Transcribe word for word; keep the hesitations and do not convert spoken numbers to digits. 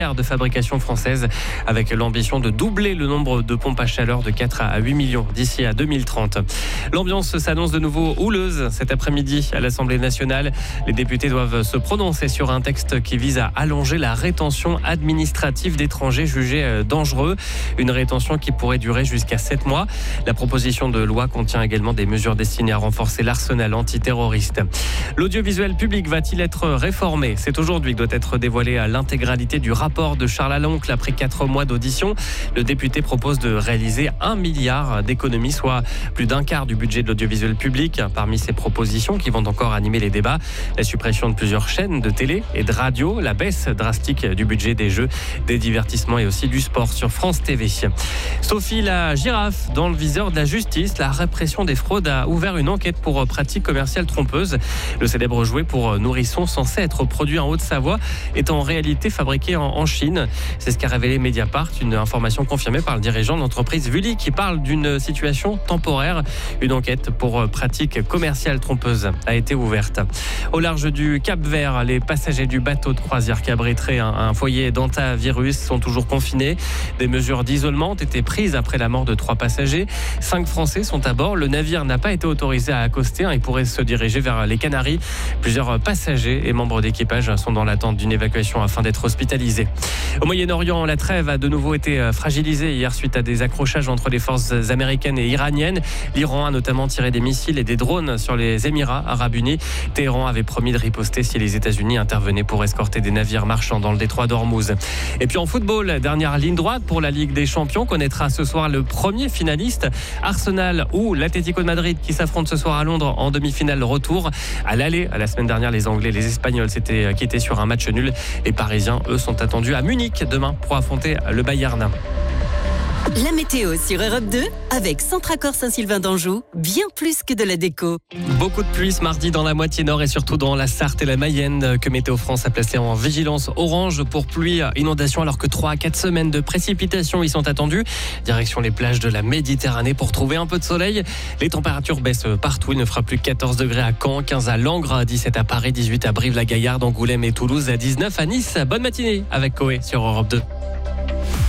de fabrication française avec l'ambition de doubler le nombre de pompes à chaleur de quatre à huit millions d'ici à deux mille trente. L'ambiance s'annonce de nouveau houleuse cet après-midi à l'Assemblée nationale. Les députés doivent se prononcer sur un texte qui vise à allonger la rétention administrative d'étrangers jugés dangereux. Une rétention qui pourrait durer jusqu'à sept mois. La proposition de loi contient également des mesures destinées à renforcer l'arsenal antiterroriste. L'audiovisuel public va-t-il être réformé ? C'est aujourd'hui que doit être dévoilée l'intégralité du rapport de Charles Aloncle après quatre mois d'audition. Le député propose de réaliser un milliard d'économies, soit plus d'un quart du budget de l'audiovisuel public. Parmi ces propositions qui vont encore animer les débats, la suppression de plusieurs chaînes de télé et de radio, la baisse drastique du budget des jeux, des divertissements et aussi du sport sur France T V. Sophie la girafe dans le viseur de la justice. La répression des fraudes a ouvert une enquête pour pratiques commerciales trompeuses. Le célèbre jouet pour nourrissons censé être produit en Haute-Savoie est en réalité fabriqué en en Chine. C'est ce qu'a révélé Mediapart, une information confirmée par le dirigeant de l'entreprise Vully qui parle d'une situation temporaire. Une enquête pour pratiques commerciales trompeuses a été ouverte. Au large du Cap-Vert, les passagers du bateau de croisière qui abriterait un, un foyer d'hantavirus sont toujours confinés. Des mesures d'isolement ont été prises après la mort de trois passagers. Cinq Français sont à bord. Le navire n'a pas été autorisé à accoster. Il pourrait se diriger vers les Canaries. Plusieurs passagers et membres d'équipage sont dans l'attente d'une évacuation afin d'être hospitalisés. Au Moyen-Orient, la trêve a de nouveau été fragilisée hier suite à des accrochages entre les forces américaines et iraniennes. L'Iran a notamment tiré des missiles et des drones sur les Émirats arabes unis. Téhéran avait promis de riposter si les États-Unis intervenaient pour escorter des navires marchands dans le détroit d'Ormuz. Et puis en football, dernière ligne droite pour la Ligue des Champions, connaîtra ce soir le premier finaliste, Arsenal ou l'Atlético de Madrid qui s'affrontent ce soir à Londres en demi-finale retour. À l'aller, la semaine dernière, les Anglais, les Espagnols s'étaient quittés sur un match nul. Les Parisiens, eux, sont attendus à Munich demain pour affronter le Bayern. La météo sur Europe deux avec Centracor Saint-Sylvain d'Anjou, bien plus que de la déco. Beaucoup de pluie ce mardi dans la moitié nord et surtout dans la Sarthe et la Mayenne que Météo France a placé en vigilance orange pour pluie, inondation, alors que trois à quatre semaines de précipitations y sont attendues. Direction les plages de la Méditerranée pour trouver un peu de soleil. Les températures baissent partout. Il ne fera plus que quatorze degrés à Caen, quinze à Langres, dix-sept à Paris, dix-huit à Brive-la-Gaillarde, Angoulême et Toulouse, à dix-neuf à Nice. Bonne matinée avec Coé sur Europe deux.